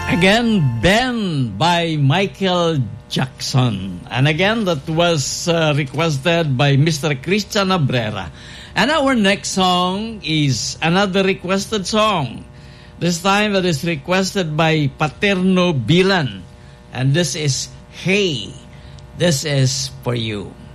Again, Ben by Michael Jackson. And again, that was requested by Mr. Christian Abrera. And our next song is another requested song. This time it is requested by Paterno Bilan. And this is Hey, This Is For You.